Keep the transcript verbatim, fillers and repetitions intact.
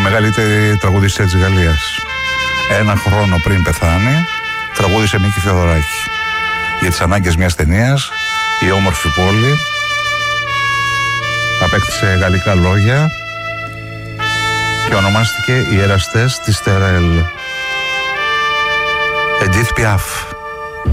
μεγαλύτερη τραγουδίστρια της Γαλλίας. Ένα χρόνο πριν πεθάνει, τραγούδισε Μίκη Θεοδωράκη για τις ανάγκες μιας ταινίας, η όμορφη πόλη. Απέκτησε γαλλικά λόγια και ονομάστηκε οι εραστές της Τερέλ. Εντίθ Πιάφ.